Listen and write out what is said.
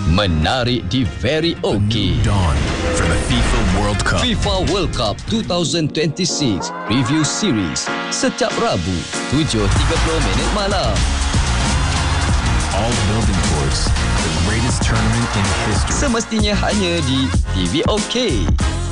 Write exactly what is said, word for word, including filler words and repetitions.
Menarik di Very OK. Dawn for the FIFA World Cup. FIFA World Cup dua ribu dua puluh enam Review Series setiap Rabu tujuh tiga puluh minit malam. All building towards the greatest tournament in history. Semestinya hanya di T V OK.